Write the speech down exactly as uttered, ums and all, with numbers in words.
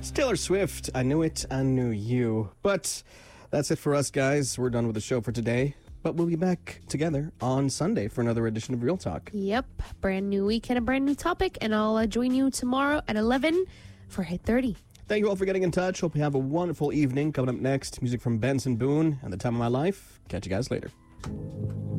It's Taylor Swift. I knew it, I knew you. But that's it for us, guys. We're done with the show for today. But we'll be back together on Sunday for another edition of Real Talk. Yep. Brand new week and a brand new topic. And I'll uh, join you tomorrow at eleven for Hit thirty. Thank you all for getting in touch. Hope you have a wonderful evening. Coming up next, music from Benson Boone and The Time of My Life. Catch you guys later.